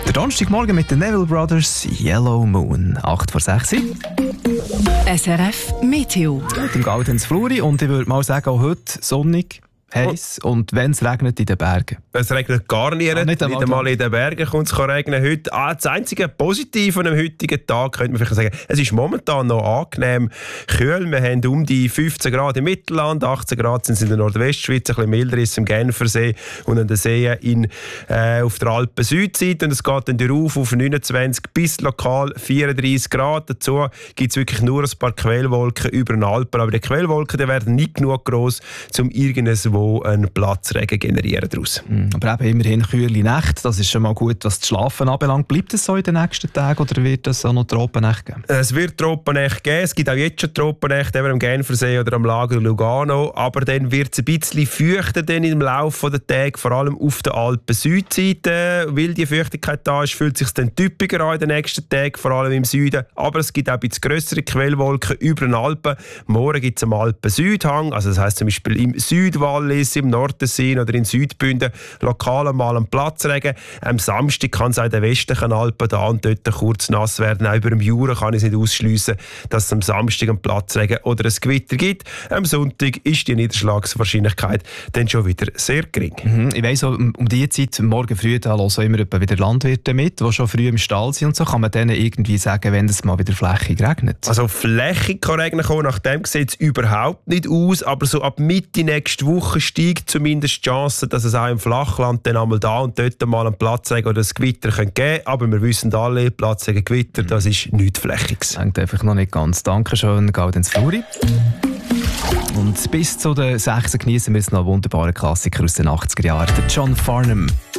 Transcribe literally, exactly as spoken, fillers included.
Der Donnerstagmorgen mit den Neville Brothers, Yellow Moon, acht vor sechs. S R F Meteo. Mit dem Gaudenz Fluri und ich würde mal sagen, auch heute sonnig, heiß und wenn es regnet in den Bergen. Es regnet gar nicht, Ah, nicht, nicht nicht einmal in den Bergen kommt es regnen heute. Ah, das einzige Positive an dem heutigen Tag könnte man vielleicht sagen, es ist momentan noch angenehm kühl. Wir haben um die fünfzehn Grad im Mittelland, achtzehn Grad sind es in der Nordwestschweiz, ein bisschen milder ist es im Genfersee und an den Seen in, äh, auf der Alpen-Südseite. Und es geht dann rauf auf neunundzwanzig bis lokal vierunddreissig Grad. Dazu gibt es wirklich nur ein paar Quellwolken über den Alpen. Aber die Quellwolken die werden nicht genug gross, um irgendwo einen Platzregen generieren daraus. Mm, aber eben immerhin kühle Nächte, das ist schon mal gut, was das Schlafen anbelangt. Bleibt es so in den nächsten Tagen oder wird es auch noch Tropennächte geben? Es wird Tropennächte geben. Es gibt auch jetzt schon Tropennächte, eben am Genfersee oder am Lago Lugano. Aber dann wird es ein bisschen feuchter dann im Laufe der Tage, vor allem auf der Alpen-Südseite. Weil die Feuchtigkeit da ist, fühlt es sich dann typischer an in den nächsten Tagen, vor allem im Süden. Aber es gibt auch ein bisschen grössere Quellwolken über den Alpen. Morgen gibt es am Alpen-Südhang, also das heisst zum Beispiel im Südwallis, im Nordtessin oder in Südbünden lokal mal einen Platzregen. Am Samstag kann es auch in den westlichen Alpen da und dort kurz nass werden. Auch über dem Jura kann ich es nicht ausschliessen, dass es am Samstag einen Platzregen oder ein Gewitter gibt. Am Sonntag ist die Niederschlagswahrscheinlichkeit dann schon wieder sehr gering. Mhm, ich weiss, um, um diese Zeit, morgen früh, da hören immer wieder Landwirte mit, die schon früh im Stall sind und so. Kann man denen irgendwie sagen, wenn es mal wieder flächig regnet? Also flächig kann Regen kommen, nach dem sieht es überhaupt nicht aus, aber so ab Mitte nächste Woche steigt zumindest die Chance, dass es auch im Flachland dann einmal da und dort mal einen Platzregen oder ein Gewitter geben könnte. Aber wir wissen alle, Platzregen, Gewitter, das ist nichts Flächiges. Das hängt einfach noch nicht ganz. Dankeschön, Gaudenz Fluri. Und bis zu den sechs genießen wir jetzt noch einen wunderbaren Klassiker aus den achtziger Jahren, der John Farnham.